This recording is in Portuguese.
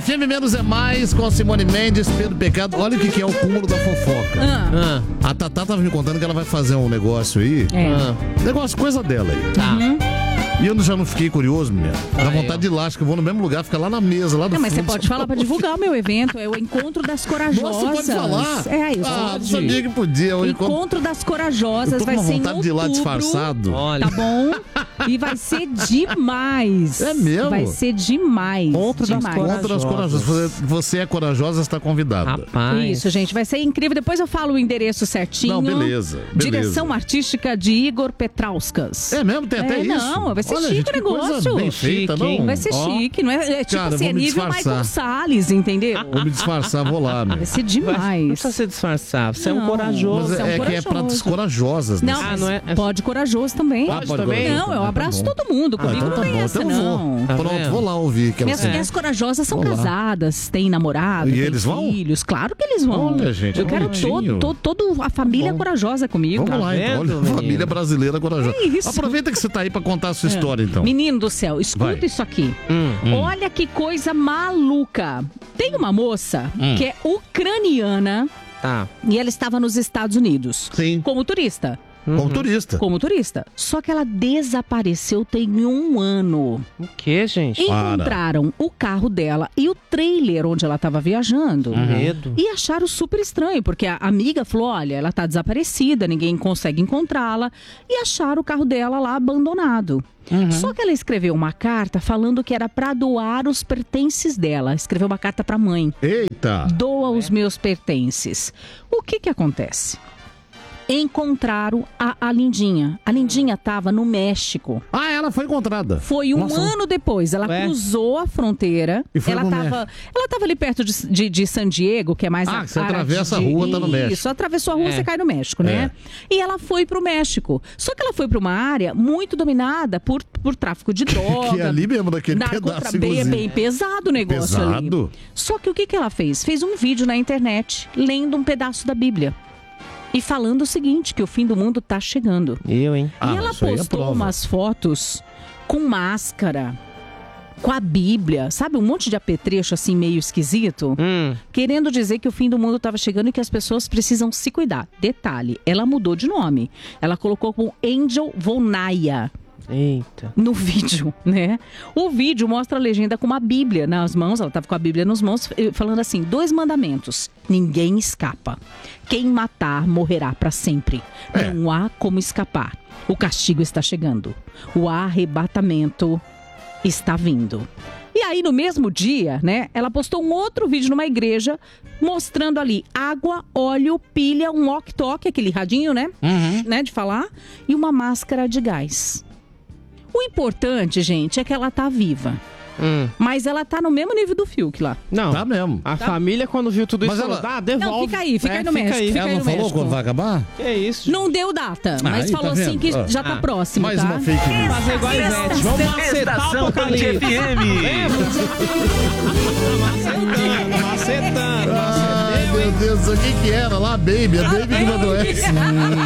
FM Menos é Mais, com a Simone Mendes, Pedro Pecado. Olha o que é o cúmulo da fofoca. A Tatá tava me contando que ela vai fazer um negócio aí. Negócio, coisa dela aí. Tá. E eu já não fiquei curioso, menina. Dá vontade de ir lá, acho que eu vou no mesmo lugar, ficar lá na mesa, lá do fundo. Mas você pode falar pra divulgar o meu evento, é o Encontro das Corajosas. Nossa, você pode falar? É isso. Não sabia que podia. Encontro das Corajosas vai ser em outubro. Eu tô com vontade de ir lá disfarçado. Tá bom? E vai ser demais. É mesmo? Vai ser demais. Encontro das Corajosas. Você é corajosa, está convidada. Rapaz. Isso, gente, vai ser incrível. Depois eu falo o endereço certinho. Não, beleza. Direção artística de Igor Petrauskas. É mesmo? Tem até isso? Não, vai ser Olha, chique gente, o negócio. Coisa bem feita, não? Vai ser chique, não é? É tipo Cara, assim, é nível Michael Salles, entendeu? Vou me disfarçar, vou lá, né? Vai ser demais. Não precisa se disfarçar, você é um corajoso. Mas é que é pra descorajosas, né? Não, não é... pode corajoso também. Pode também? Não, eu abraço todo mundo. Comigo não tem essa, não. Pronto, vou lá ouvir. Minhas corajosas são casadas, têm namorado, têm filhos. Claro que eles vão. Olha, gente, eu quero toda a família corajosa comigo. Vamos lá, então. Olha, família brasileira corajosa. É isso. Aproveita que você tá aí pra contar a sua história, então. Menino do céu, escuta isso aqui. Olha que coisa maluca. Tem uma moça que é ucraniana e ela estava nos Estados Unidos. Sim. Como turista. Como turista. Como turista. Só que ela desapareceu tem 1 ano. O que, gente? Encontraram o carro dela e o trailer onde ela estava viajando. Medo. E acharam super estranho, porque a amiga falou, olha, ela tá desaparecida, ninguém consegue encontrá-la. E acharam o carro dela lá abandonado. Só que ela escreveu uma carta falando que era para doar os pertences dela. Escreveu uma carta para a mãe. Eita! Doa os meus pertences. O que acontece? Encontraram a Lindinha. A Lindinha estava no México. Ah, ela foi encontrada. Foi um ano depois. Ela cruzou a fronteira. E foi ela estava ali perto de San Diego, que é mais a você atravessa a rua, tá no México. Isso, atravessou a rua, você cai no México, né? E ela foi pro México. Só que ela foi para uma área muito dominada por tráfico de droga. Que é ali mesmo, daquele pedaço. Bem pesado o negócio ali. Só que o que ela fez? Fez um vídeo na internet, lendo um pedaço da Bíblia. E falando o seguinte, que o fim do mundo tá chegando. E ela postou umas fotos com máscara, com a Bíblia, sabe? Um monte de apetrecho assim meio esquisito. Querendo dizer que o fim do mundo tava chegando e que as pessoas precisam se cuidar. Detalhe, ela mudou de nome. Ela colocou como Angel Vonaya. Eita. No vídeo, né? O vídeo mostra a legenda com uma Bíblia nas mãos. Ela estava com a Bíblia nas mãos, falando assim: 2 mandamentos. Ninguém escapa. Quem matar morrerá para sempre. Não há como escapar. O castigo está chegando. O arrebatamento está vindo. E aí, no mesmo dia, né? Ela postou um outro vídeo numa igreja mostrando ali água, óleo, pilha, um walkie-talkie, aquele radinho, né? Né? De falar. E uma máscara de gás. O importante, gente, é que ela tá viva. Mas ela tá no mesmo nível do Fiuk lá. Não. Tá mesmo. A família, quando viu tudo isso, falou, devolve. Não, fica aí no México. Ela não falou quando vai acabar? Que isso? Não deu data, mas falou assim que já tá próximo, mais tá? uma fake news. Fazer igual a Ivete. Vamos macetar o Apocalipse. Macetando. Ai, meu Deus, o que era lá, Baby? A Baby que mandou essa.